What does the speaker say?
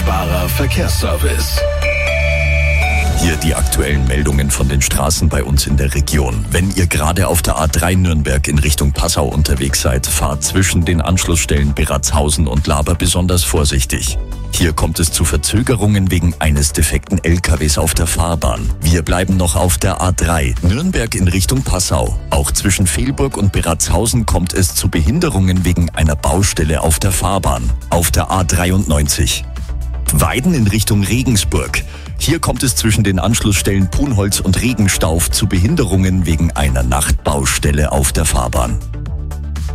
verfügbarer Verkehrsservice. Hier die aktuellen Meldungen von den Straßen bei uns in der Region. Wenn ihr gerade auf der A3 Nürnberg in Richtung Passau unterwegs seid, fahrt zwischen den Anschlussstellen Beratzhausen und Laber besonders vorsichtig. Hier kommt es zu Verzögerungen wegen eines defekten LKWs auf der Fahrbahn. Wir bleiben noch auf der A3 Nürnberg in Richtung Passau. Auch zwischen Velburg und Beratzhausen kommt es zu Behinderungen wegen einer Baustelle auf der Fahrbahn. Auf der A93 Weiden in Richtung Regensburg. Hier kommt es zwischen den Anschlussstellen Punholz und Regenstauf zu Behinderungen wegen einer Nachtbaustelle auf der Fahrbahn.